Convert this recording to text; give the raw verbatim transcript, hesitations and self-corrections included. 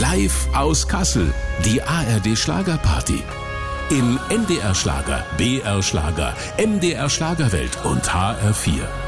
Live aus Kassel, die A R D Schlagerparty. Im N D R Schlager, B R Schlager, M D R Schlagerwelt und H R vier.